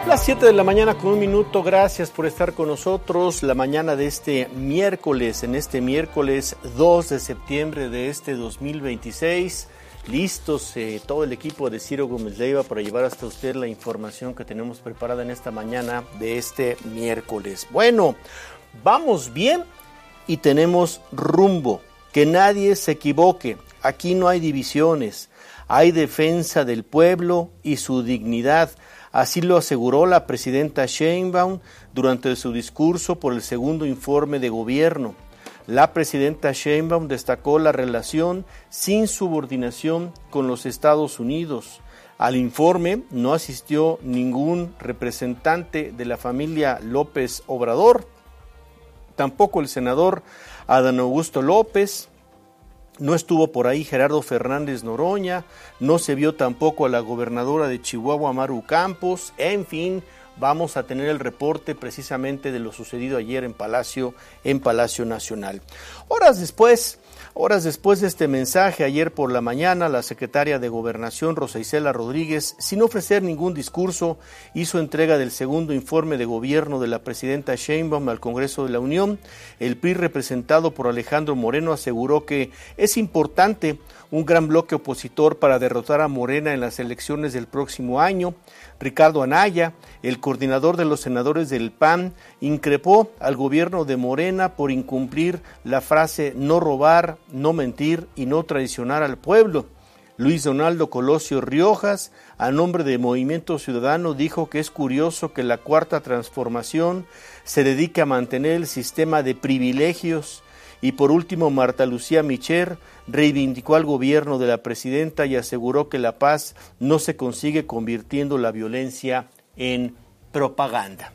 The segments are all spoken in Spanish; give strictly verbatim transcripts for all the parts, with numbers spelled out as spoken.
Las siete de la mañana con un minuto, gracias por estar con nosotros la mañana de este miércoles, en este miércoles dos de septiembre de este dos mil veintiséis, listos eh, todo el equipo de Ciro Gómez Leiva para llevar hasta usted la información que tenemos preparada en esta mañana de este miércoles. Bueno, vamos bien y tenemos rumbo, que nadie se equivoque, aquí no hay divisiones, hay defensa del pueblo y su dignidad. Así lo aseguró la presidenta Sheinbaum durante su discurso por el segundo informe de gobierno. La presidenta Sheinbaum destacó la relación sin subordinación con los Estados Unidos. Al informe no asistió ningún representante de la familia López Obrador, tampoco el senador Adán Augusto López. No estuvo por ahí Gerardo Fernández Noroña, no se vio tampoco a la gobernadora de Chihuahua, Maru Campos. En fin, vamos a tener el reporte precisamente de lo sucedido ayer en Palacio, en Palacio Nacional. Horas después, horas después de este mensaje, ayer por la mañana, la secretaria de Gobernación, Rosa Isela Rodríguez, sin ofrecer ningún discurso, hizo entrega del segundo informe de gobierno de la presidenta Sheinbaum al Congreso de la Unión. El P R I, representado por Alejandro Moreno, aseguró que es importante un gran bloque opositor para derrotar a Morena en las elecciones del próximo año. Ricardo Anaya, el coordinador de los senadores del P A N, increpó al gobierno de Morena por incumplir la frase no robar, no mentir y no traicionar al pueblo. Luis Donaldo Colosio Riojas, a nombre de Movimiento Ciudadano, dijo que es curioso que la Cuarta Transformación se dedique a mantener el sistema de privilegios. Y por último, Marta Lucía Micher reivindicó al gobierno de la presidenta y aseguró que la paz no se consigue convirtiendo la violencia en propaganda.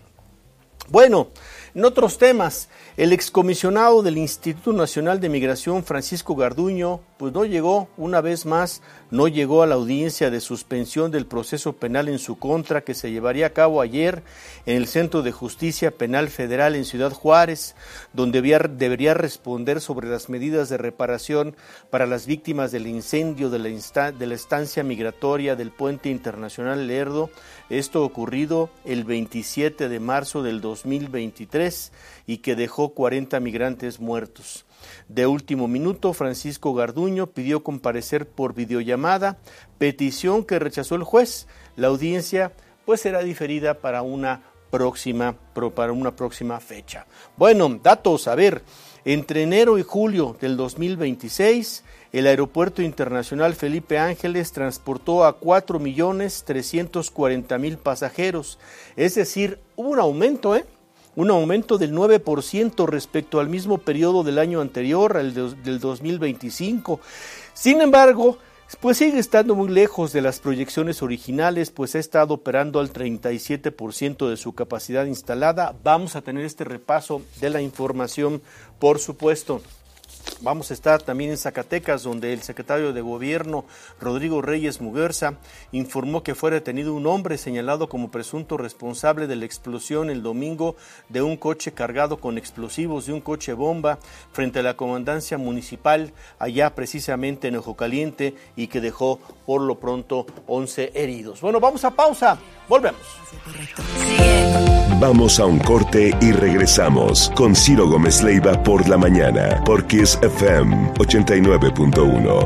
Bueno, en otros temas, el excomisionado del Instituto Nacional de Migración, Francisco Garduño, pues no llegó, una vez más, no llegó a la audiencia de suspensión del proceso penal en su contra que se llevaría a cabo ayer en el Centro de Justicia Penal Federal en Ciudad Juárez, donde debería, debería responder sobre las medidas de reparación para las víctimas del incendio de la, insta, de la estancia migratoria del Puente Internacional Lerdo, esto ocurrido el veintisiete de marzo del dos mil veintitrés y que dejó cuarenta migrantes muertos. De último minuto, Francisco Garduño pidió comparecer por videollamada, petición que rechazó el juez. La audiencia pues será diferida para una próxima, para una próxima fecha. Bueno, datos, a ver, entre enero y julio del dos mil veintiséis, el Aeropuerto Internacional Felipe Ángeles transportó a cuatro millones trescientos cuarenta mil pasajeros, es decir, hubo un aumento, ¿eh? Un aumento del nueve por ciento respecto al mismo periodo del año anterior, el de, del dos mil veinticinco. Sin embargo, pues sigue estando muy lejos de las proyecciones originales, pues ha estado operando al treinta y siete por ciento de su capacidad instalada. Vamos a tener este repaso de la información, por supuesto. Vamos a estar también en Zacatecas, donde el secretario de Gobierno, Rodrigo Reyes Muguerza, informó que fue detenido un hombre señalado como presunto responsable de la explosión el domingo de un coche cargado con explosivos de un coche bomba frente a la comandancia municipal, allá precisamente en Ojo Caliente, y que dejó por lo pronto once heridos. Bueno, vamos a pausa, volvemos. Vamos a un corte y regresamos con Ciro Gómez Leiva por la mañana, por Kiss F M ochenta y nueve punto uno.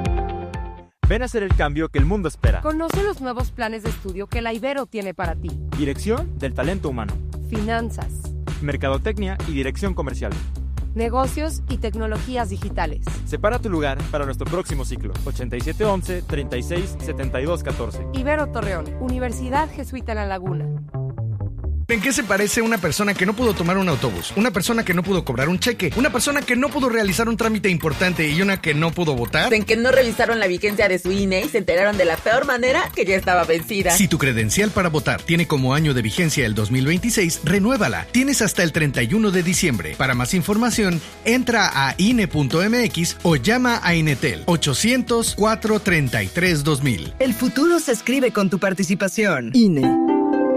Ven a hacer el cambio que el mundo espera. Conoce los nuevos planes de estudio que la Ibero tiene para ti. Dirección del talento humano. Finanzas. Mercadotecnia y dirección comercial. Negocios y tecnologías digitales. Separa tu lugar para nuestro próximo ciclo. ochenta y siete once, treinta y seis, setenta y dos catorce. Ibero Torreón, Universidad Jesuita en La Laguna. ¿En qué se parece una persona que no pudo tomar un autobús? Una persona que no pudo cobrar un cheque, una persona que no pudo realizar un trámite importante y una que no pudo votar. En que no revisaron la vigencia de su I N E y se enteraron de la peor manera, que ya estaba vencida. Si tu credencial para votar tiene como año de vigencia el dos mil veintiséis, renuévala. Tienes hasta el treinta y uno de diciembre. Para más información, entra a I N E punto M X o llama a Inetel ochocientos, cuatrocientos treinta y tres, dos mil. El futuro se escribe con tu participación. I N E.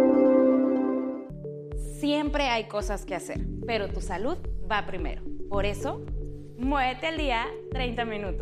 Siempre hay cosas que hacer, pero tu salud va primero. Por eso, muévete al día treinta minutos.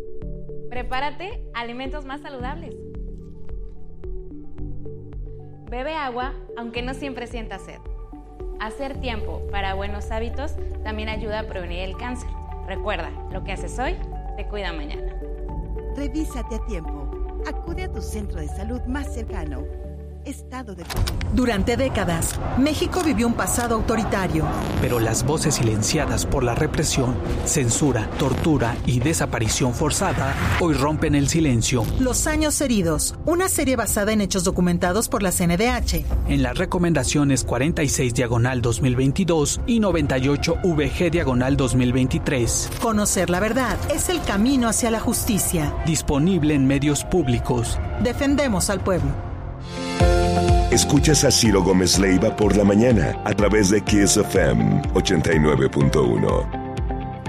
Prepárate alimentos más saludables. Bebe agua aunque no siempre sientas sed. Hacer tiempo para buenos hábitos también ayuda a prevenir el cáncer. Recuerda, lo que haces hoy te cuida mañana. Revísate a tiempo. Acude a tu centro de salud más cercano. Estado de Puebla. Durante décadas, México vivió un pasado autoritario. Pero las voces silenciadas por la represión, censura, tortura y desaparición forzada hoy rompen el silencio. Los años heridos, una serie basada en hechos documentados por la C N D H. En las recomendaciones cuarenta y seis diagonal dos mil veintidós y noventa y ocho V G diagonal dos mil veintitrés. Conocer la verdad es el camino hacia la justicia. Disponible en medios públicos. Defendemos al pueblo. Escuchas a Ciro Gómez Leiva por la mañana a través de Kiss F M ochenta y nueve punto uno.